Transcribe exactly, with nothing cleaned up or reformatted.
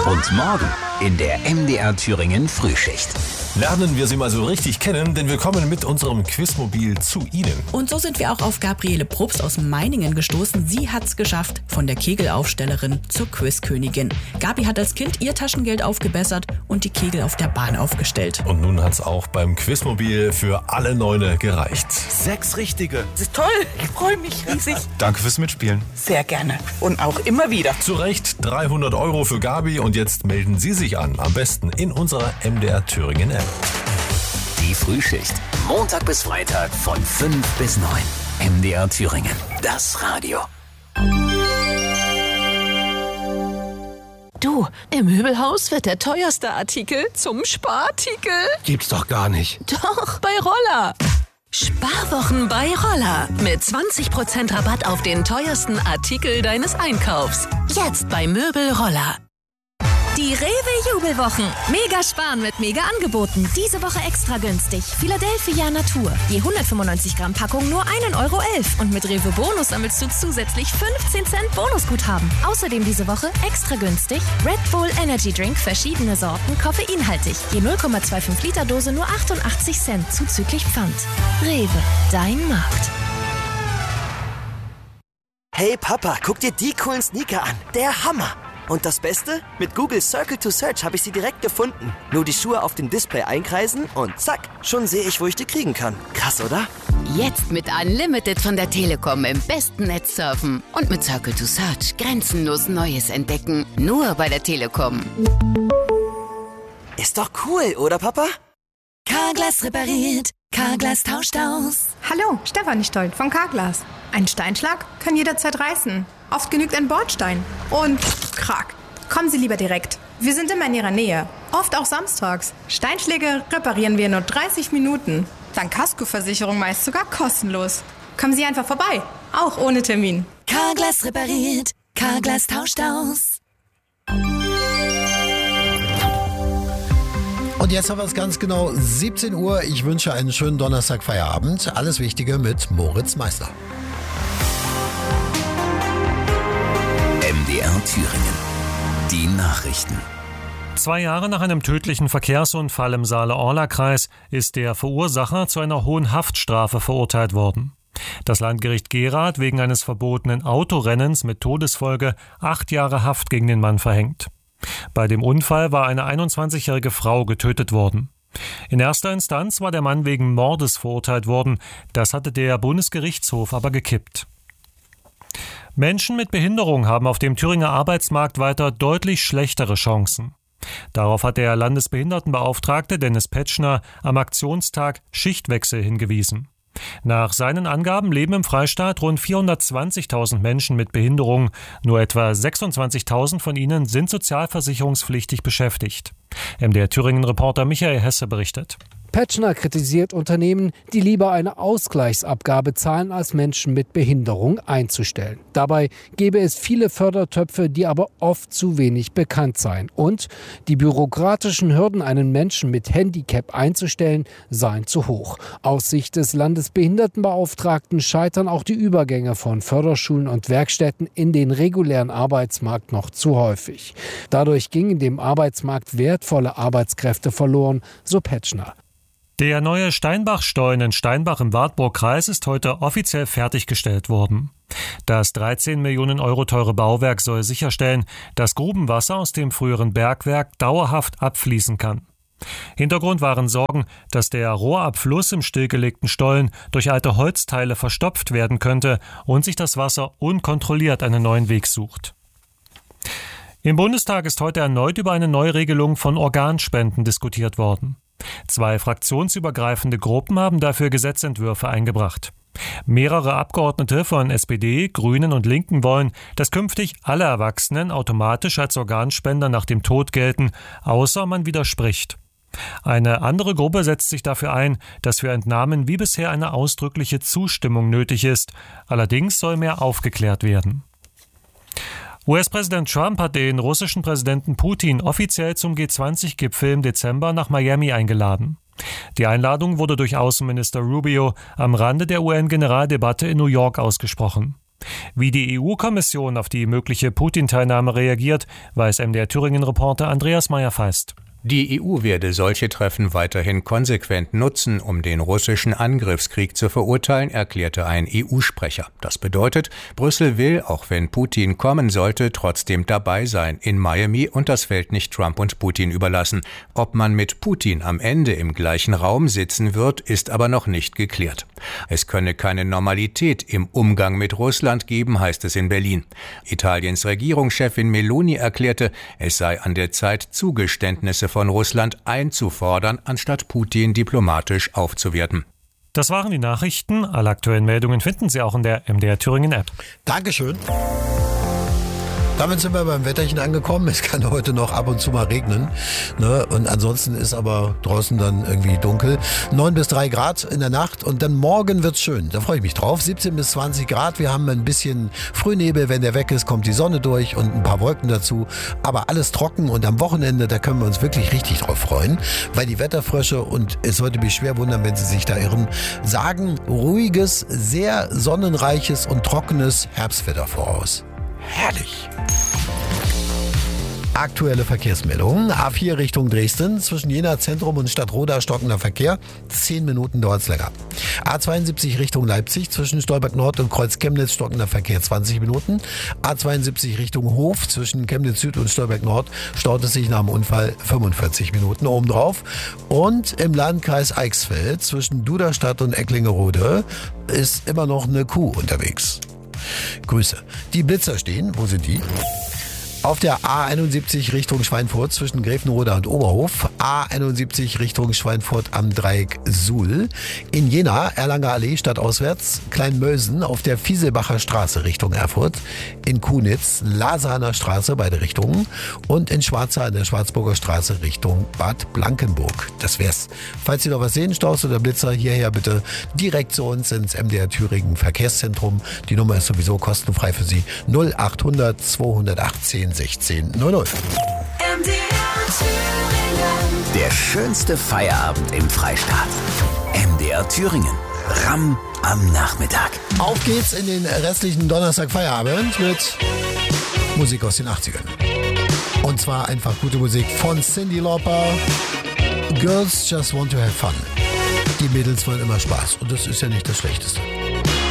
Und morgen in der M D R Thüringen Frühschicht. Lernen wir sie mal so richtig kennen, denn wir kommen mit unserem Quizmobil zu Ihnen. Und so sind wir auch auf Gabriele Probst aus Meiningen gestoßen. Sie hat's geschafft, von der Kegelaufstellerin zur Quizkönigin. Gabi hat als Kind ihr Taschengeld aufgebessert und die Kegel auf der Bahn aufgestellt. Und nun hat's auch beim Quizmobil für alle Neune gereicht. Sechs richtige. Das ist toll, ich freue mich riesig. Danke fürs Mitspielen. Sehr gerne und auch immer wieder. Zu Recht dreihundert Euro für Gabi und jetzt melden Sie sich an. Am besten in unserer M D R Thüringen App. Die Frühschicht. Montag bis Freitag von fünf bis neun. M D R Thüringen. Das Radio. Du, im Möbelhaus wird der teuerste Artikel zum Sparartikel. Gibt's doch gar nicht. Doch, bei Roller. Sparwochen bei Roller. Mit zwanzig Prozent Rabatt auf den teuersten Artikel deines Einkaufs. Jetzt bei Möbel Roller. Die Rewe-Jubelwochen. Mega sparen mit Mega-Angeboten. Diese Woche extra günstig. Philadelphia Natur. Je hundertfünfundneunzig Gramm Packung nur ein Euro elf. Und mit Rewe Bonus sammelst du zusätzlich fünfzehn Cent Bonusguthaben. Außerdem diese Woche extra günstig Red Bull Energy Drink, verschiedene Sorten, koffeinhaltig. Je null Komma fünfundzwanzig Liter Dose nur achtundachtzig Cent zuzüglich Pfand. Rewe, dein Markt. Hey Papa, guck dir die coolen Sneaker an. Der Hammer! Und das Beste? Mit Google Circle to Search habe ich sie direkt gefunden. Nur die Schuhe auf dem Display einkreisen und zack, schon sehe ich, wo ich die kriegen kann. Krass, oder? Jetzt mit Unlimited von der Telekom im besten Netz surfen. Und mit Circle to Search grenzenlos Neues entdecken. Nur bei der Telekom. Ist doch cool, oder Papa? Carglass repariert. Carglass tauscht aus. Hallo, Stefanie Stolt von Carglass. Ein Steinschlag kann jederzeit reißen. Oft genügt ein Bordstein. Und krack. Kommen Sie lieber direkt. Wir sind immer in Ihrer Nähe. Oft auch samstags. Steinschläge reparieren wir in nur dreißig Minuten. Dank Kaskoversicherung meist sogar kostenlos. Kommen Sie einfach vorbei. Auch ohne Termin. Carglass repariert. Carglass tauscht aus. Und jetzt haben wir es ganz genau siebzehn Uhr. Ich wünsche einen schönen Donnerstag-Feierabend. Alles Wichtige mit Moritz Meister. M D R Thüringen. Die Nachrichten. Zwei Jahre nach einem tödlichen Verkehrsunfall im Saale-Orla-Kreis ist der Verursacher zu einer hohen Haftstrafe verurteilt worden. Das Landgericht Gera hat wegen eines verbotenen Autorennens mit Todesfolge acht Jahre Haft gegen den Mann verhängt. Bei dem Unfall war eine einundzwanzigjährige Frau getötet worden. In erster Instanz war der Mann wegen Mordes verurteilt worden. Das hatte der Bundesgerichtshof aber gekippt. Menschen mit Behinderung haben auf dem Thüringer Arbeitsmarkt weiter deutlich schlechtere Chancen. Darauf hat der Landesbehindertenbeauftragte Dennis Petschner am Aktionstag Schichtwechsel hingewiesen. Nach seinen Angaben leben im Freistaat rund vierhundertzwanzigtausend Menschen mit Behinderung. Nur etwa sechsundzwanzigtausend von ihnen sind sozialversicherungspflichtig beschäftigt. M D R Thüringen-Reporter Michael Hesse berichtet. Petschner kritisiert Unternehmen, die lieber eine Ausgleichsabgabe zahlen, als Menschen mit Behinderung einzustellen. Dabei gäbe es viele Fördertöpfe, die aber oft zu wenig bekannt seien. Und die bürokratischen Hürden, einen Menschen mit Handicap einzustellen, seien zu hoch. Aus Sicht des Landesbehindertenbeauftragten scheitern auch die Übergänge von Förderschulen und Werkstätten in den regulären Arbeitsmarkt noch zu häufig. Dadurch gingen dem Arbeitsmarkt wertvolle Arbeitskräfte verloren, so Petschner. Der neue Steinbach-Stollen in Steinbach im Wartburg-Kreis ist heute offiziell fertiggestellt worden. Das dreizehn Millionen Euro teure Bauwerk soll sicherstellen, dass Grubenwasser aus dem früheren Bergwerk dauerhaft abfließen kann. Hintergrund waren Sorgen, dass der Rohrabfluss im stillgelegten Stollen durch alte Holzteile verstopft werden könnte und sich das Wasser unkontrolliert einen neuen Weg sucht. Im Bundestag ist heute erneut über eine Neuregelung von Organspenden diskutiert worden. Zwei fraktionsübergreifende Gruppen haben dafür Gesetzentwürfe eingebracht. Mehrere Abgeordnete von S P D, Grünen und Linken wollen, dass künftig alle Erwachsenen automatisch als Organspender nach dem Tod gelten, außer man widerspricht. Eine andere Gruppe setzt sich dafür ein, dass für Entnahmen wie bisher eine ausdrückliche Zustimmung nötig ist. Allerdings soll mehr aufgeklärt werden. U S-Präsident Trump hat den russischen Präsidenten Putin offiziell zum G zwanzig Gipfel im Dezember nach Miami eingeladen. Die Einladung wurde durch Außenminister Rubio am Rande der U N-Generaldebatte in New York ausgesprochen. Wie die E U-Kommission auf die mögliche Putin-Teilnahme reagiert, weiß M D R Thüringen-Reporter Andreas Meyer-Feist. Die E U werde solche Treffen weiterhin konsequent nutzen, um den russischen Angriffskrieg zu verurteilen, erklärte ein E U-Sprecher. Das bedeutet, Brüssel will, auch wenn Putin kommen sollte, trotzdem dabei sein in Miami und das Feld nicht Trump und Putin überlassen. Ob man mit Putin am Ende im gleichen Raum sitzen wird, ist aber noch nicht geklärt. Es könne keine Normalität im Umgang mit Russland geben, heißt es in Berlin. Italiens Regierungschefin Meloni erklärte, es sei an der Zeit, Zugeständnisse von Russland einzufordern, anstatt Putin diplomatisch aufzuwerten. Das waren die Nachrichten. Alle aktuellen Meldungen finden Sie auch in der M D R Thüringen App. Dankeschön. Damit sind wir beim Wetterchen angekommen. Es kann heute noch ab und zu mal regnen. Ne? Und ansonsten ist aber draußen dann irgendwie dunkel. neun bis drei Grad in der Nacht und dann morgen wird's schön. Da freue ich mich drauf. siebzehn bis zwanzig Grad. Wir haben ein bisschen Frühnebel. Wenn der weg ist, kommt die Sonne durch und ein paar Wolken dazu. Aber alles trocken und am Wochenende, da können wir uns wirklich richtig drauf freuen. Weil die Wetterfrösche, und es sollte mich schwer wundern, wenn sie sich da irren, sagen ruhiges, sehr sonnenreiches und trockenes Herbstwetter voraus. Herrlich. Aktuelle Verkehrsmeldungen. A vier Richtung Dresden. Zwischen Jena Zentrum und Stadtroda stockender Verkehr. Zehn Minuten dauert es länger. A zweiundsiebzig Richtung Leipzig. Zwischen Stolberg Nord und Kreuz Chemnitz stockender Verkehr zwanzig Minuten. A zweiundsiebzig Richtung Hof. Zwischen Chemnitz Süd und Stolberg Nord staut es sich nach dem Unfall fünfundvierzig Minuten obendrauf. Und im Landkreis Eichsfeld zwischen Duderstadt und Ecklingerode ist immer noch eine Kuh unterwegs. Grüße. Die Blitzer stehen. Wo sind die? Auf der A einundsiebzig Richtung Schweinfurt zwischen Gräfenroda und Oberhof. A einundsiebzig Richtung Schweinfurt am Dreieck Suhl. In Jena, Erlanger Allee stadtauswärts, Kleinmölsen auf der Fieselbacher Straße Richtung Erfurt. In Kunitz, Lasaner Straße, beide Richtungen. Und in Schwarza an der Schwarzburger Straße Richtung Bad Blankenburg. Das wär's. Falls Sie noch was sehen, Staus oder Blitzer, hierher bitte direkt zu uns ins M D R Thüringen Verkehrszentrum. Die Nummer ist sowieso kostenfrei für Sie. null achthundert zweihundertachtzehn sechzehn null null. Der schönste Feierabend im Freistaat. M D R Thüringen. Ramm am Nachmittag. Auf geht's in den restlichen Donnerstag-Feierabend mit Musik aus den achtzigern. Und zwar einfach gute Musik von Cyndi Lauper. Girls just want to have fun. Die Mädels wollen immer Spaß und das ist ja nicht das Schlechteste.